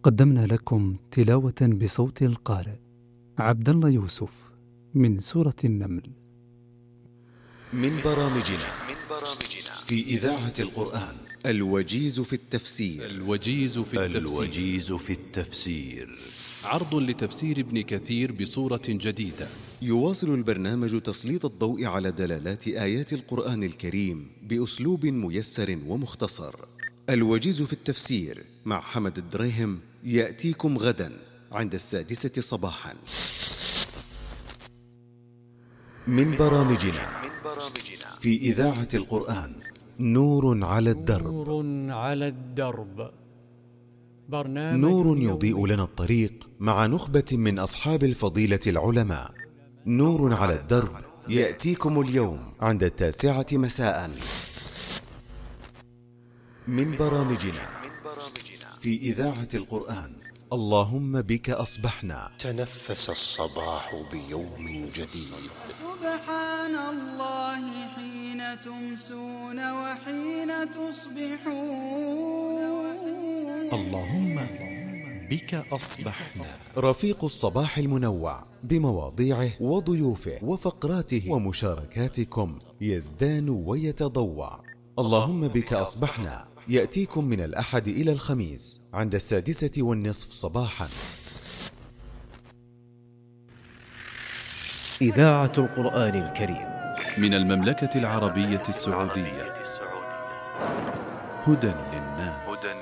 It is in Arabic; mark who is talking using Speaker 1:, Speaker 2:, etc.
Speaker 1: قدمنا لكم تلاوة بصوت القارئ عبد الله يوسف من سورة النمل.
Speaker 2: من برامجنا في إذاعة القرآن الوجيز في التفسير.
Speaker 3: الوجيز في التفسير عرض لتفسير ابن كثير بصورة جديدة.
Speaker 2: يواصل البرنامج تسليط الضوء على دلالات آيات القرآن الكريم بأسلوب ميسر ومختصر. الوجيز في التفسير مع حمد الدريهم يأتيكم غدا عند 6:00 صباحا. من برامجنا في إذاعة القرآن نور على الدرب. نور يضيء لنا الطريق مع نخبة من أصحاب الفضيلة العلماء. نور على الدرب يأتيكم اليوم عند 9:00 مساء. من برامجنا في إذاعة القرآن اللهم بك أصبحنا.
Speaker 4: تنفس الصباح بيوم جديد.
Speaker 5: سبحان الله حين تمسون وحين تصبحون.
Speaker 4: اللهم بك أصبحنا.
Speaker 2: رفيق الصباح المنوع بمواضيعه وضيوفه وفقراته ومشاركاتكم يزدان ويتضوع. اللهم بك أصبحنا يأتيكم من الأحد إلى الخميس عند 6:30 صباحا.
Speaker 6: إذاعة القرآن الكريم
Speaker 3: من المملكة العربية السعودية. هدى